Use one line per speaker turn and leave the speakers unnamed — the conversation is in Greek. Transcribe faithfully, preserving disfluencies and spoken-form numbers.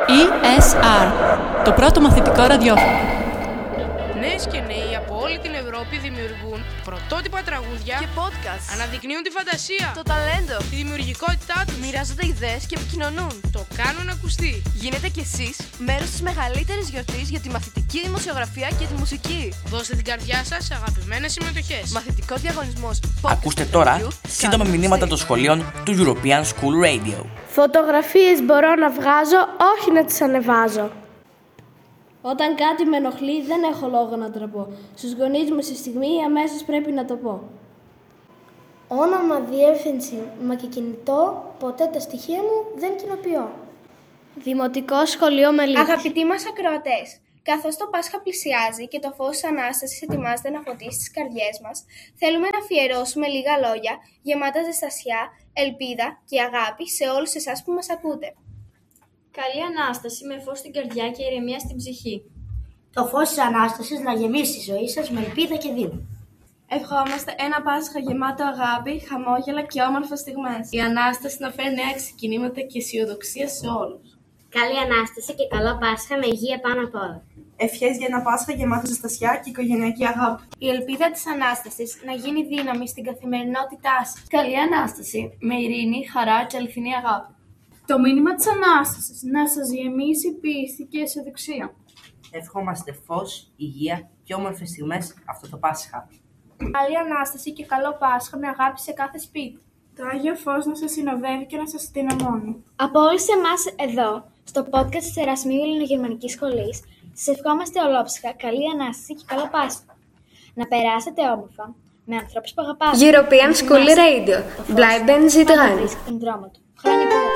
ι ες αρ, το πρώτο μαθητικό ραδιόφωνο.
Νέες και νέοι από όλη την Ευρώπη δημιουργούν πρωτότυπα τραγούδια
και podcast.
Αναδεικνύουν τη φαντασία,
το ταλέντο,
τη δημιουργικότητά τους.
Μοιράζονται ιδέες και επικοινωνούν.
Το κάνουν ακουστεί.
Γίνετε κι εσείς μέρος της μεγαλύτερης γιορτής για τη μαθητική δημοσιογραφία και τη μουσική.
Δώστε την καρδιά σας σε αγαπημένες συμμετοχές.
Μαθητικός διαγωνισμός.
Ακούστε τώρα σύντομα μηνύματα των σχολείων του European School Radio.
Φωτογραφίες μπορώ να βγάζω, όχι να τις ανεβάζω.
Όταν κάτι με ενοχλεί, δεν έχω λόγο να τραπώ. Στους γονείς μου στη στιγμή αμέσως πρέπει να το πω.
Όνομα, διεύθυνση, μα και κινητό, ποτέ τα στοιχεία μου δεν κοινοποιώ. Δημοτικό σχολείο Μελίτης.
Αγαπητοί μας ακροατές, καθώς το Πάσχα πλησιάζει και το φως της Ανάστασης ετοιμάζεται να φωτίσει τις καρδιές μας, θέλουμε να αφιερώσουμε λίγα λόγια γεμάτα ζεστασιά, ελπίδα και αγάπη σε όλους εσάς που μας ακούτε.
Καλή Ανάσταση με φως στην καρδιά και ηρεμία στην ψυχή.
Το φως της Ανάστασης να γεμίσει τη ζωή σας με ελπίδα και δύναμη.
Ευχόμαστε ένα Πάσχα γεμάτο αγάπη, χαμόγελα και όμορφες στιγμές. Η Ανάσταση να φέρει νέα ξεκινήματα και αισιοδοξία σε όλους.
Καλή Ανάσταση και καλό Πάσχα με υγεία πάνω απ' όλα.
Ευχές για ένα Πάσχα γεμάτο ζεστασιά και οικογενειακή αγάπη.
Η ελπίδα της Ανάστασης να γίνει δύναμη στην καθημερινότητά σας.
Καλή Ανάσταση με ειρήνη, χαρά και αληθινή αγάπη.
Το μήνυμα της Ανάστασης να σας γεμίσει πίστη και αισιοδοξία.
Ευχόμαστε φως, υγεία και όμορφες στιγμές αυτό το Πάσχα.
Καλή Ανάσταση και καλό Πάσχα με αγάπη σε κάθε σπίτι.
Το Άγιο Φως να σας συνοδεύει και να σας δυναμώνει.
Από όλους εμάς εδώ, στο podcast της Ερασμίου Ελληνογερμανικής Σχολής, σας ευχόμαστε ολόψυχα καλή Ανάσταση και καλό Πάσχα. Να περάσετε όμορφα με ανθρώπους που αγαπάτε.
European School Radio. Bleiben Sie dran.
Τον δρόμο του. Χρόνια πολλά.